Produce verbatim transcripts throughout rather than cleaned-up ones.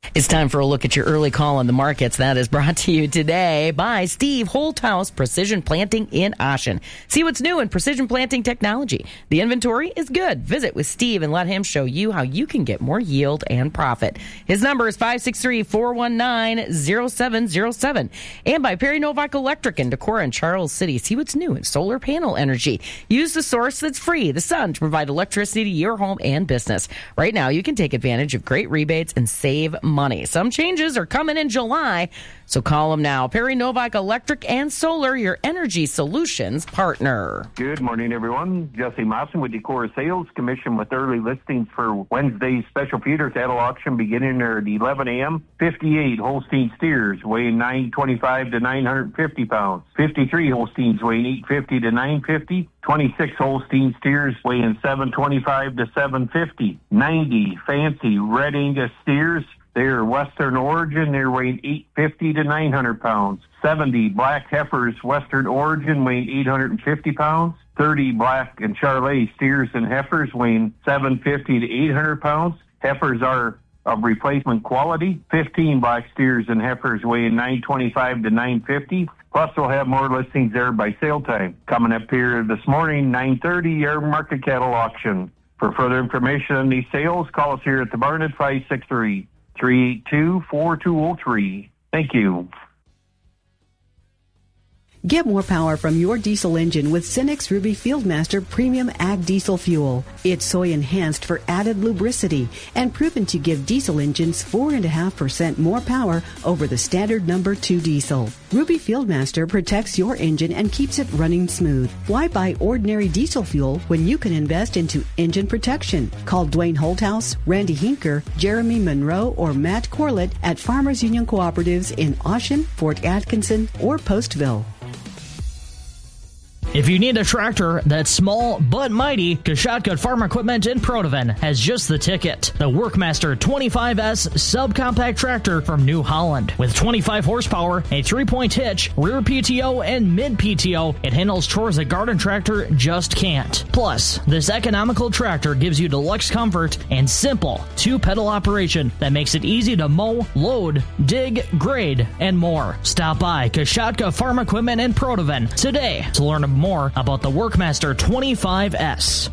It's time for a look at your early call on the markets. That is brought to you today by Steve Holthouse Precision Planting in Ossian. See what's new in precision planting technology. The inventory is good. Visit with Steve and let him show you how you can get more yield and profit. His number is five six three, four one nine, zero seven zero seven. And by Perry Novak Electric in Decorah and Charles City. See what's new in solar panel energy. Use the source that's free, the sun, to provide electricity to your home and business. Right now, you can take advantage of great rebates and save money. Money. Some changes are coming in July, so call them now. Perry Novak Electric and Solar, your energy solutions partner. Good morning, everyone. Jesse Mawson with Decorah Sales Commission with early listings for Wednesday's special feeder cattle auction beginning at eleven a.m. fifty-eight Holstein steers weighing nine twenty-five to nine fifty pounds. fifty-three Holsteins weighing eight fifty to nine fifty. twenty-six Holstein steers weighing seven twenty-five to seven fifty. ninety fancy Red Angus steers. They're Western origin. They're weighing eight fifty to nine hundred pounds. seventy black heifers, Western origin, weighing eight hundred fifty pounds. thirty black and Charolais steers and heifers weighing seven fifty to eight hundred pounds. Heifers are of replacement quality. fifteen black steers and heifers weighing nine twenty-five to nine fifty. Plus, we'll have more listings there by sale time. Coming up here this morning, nine thirty, your market cattle auction. For further information on these sales, call us here at the barn at five six three, three eight two, four two zero three. Thank you. Get more power from your diesel engine with Cenex Ruby Fieldmaster Premium Ag Diesel Fuel. It's soy enhanced for added lubricity and proven to give diesel engines four point five percent more power over the standard number two diesel. Ruby Fieldmaster protects your engine and keeps it running smooth. Why buy ordinary diesel fuel when you can invest into engine protection? Call Dwayne Holthouse, Randy Hinker, Jeremy Monroe, or Matt Corlett at Farmers Union Cooperatives in Ossian, Fort Atkinson, or Postville. If you need a tractor that's small but mighty, Kashatka Farm Equipment in Protoven has just the ticket. The Workmaster twenty-five S subcompact tractor from New Holland. With twenty-five horsepower, a three-point hitch, rear P T O, and mid-P T O, it handles chores a garden tractor just can't. Plus, this economical tractor gives you deluxe comfort and simple two-pedal operation that makes it easy to mow, load, dig, grade, and more. Stop by Kashatka Farm Equipment in Protoven today to learn more about the Workmaster twenty-five S.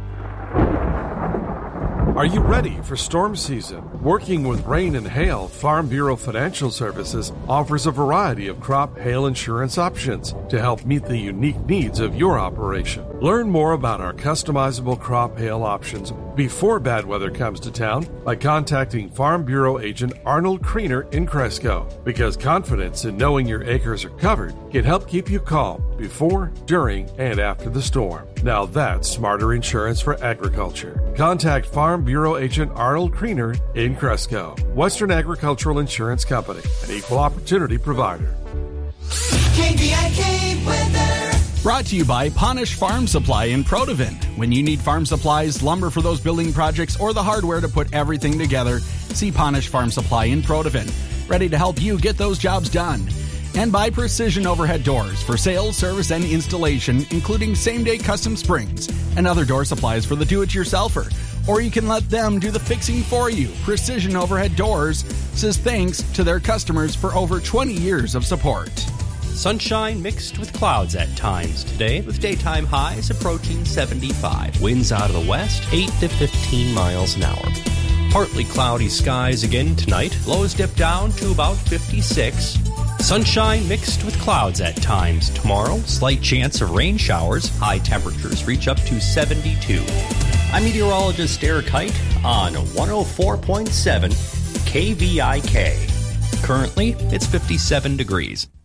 Are you ready for storm season? Working with rain and hail, Farm Bureau Financial Services offers a variety of crop hail insurance options to help meet the unique needs of your operation. Learn more about our customizable crop hail options before bad weather comes to town by contacting Farm Bureau agent Arnold Kriener in Cresco, because confidence in knowing your acres are covered can help keep you calm before, during, and after the storm. Now that's smarter insurance for agriculture. Contact Farm Bureau agent Arnold Kriener in Cresco. Western Agricultural Insurance Company, an equal opportunity provider. K V I K weather. Brought to you by Ponish Farm Supply in Protoven. When you need farm supplies, lumber for those building projects, or the hardware to put everything together, see Ponish Farm Supply in Protoven. Ready to help you get those jobs done. And by Precision Overhead Doors for sales, service, and installation, including same-day custom springs and other door supplies for the do-it-yourselfer. Or you can let them do the fixing for you. Precision Overhead Doors says thanks to their customers for over twenty years of support. Sunshine mixed with clouds at times today, with daytime highs approaching seventy-five. Winds out of the west, eight to fifteen miles an hour. Partly cloudy skies again tonight. Lows dip down to about fifty-six. Sunshine mixed with clouds at times tomorrow. Slight chance of rain showers. High temperatures reach up to seventy-two. I'm meteorologist Eric Height on one oh four point seven K V I K. Currently, it's fifty-seven degrees.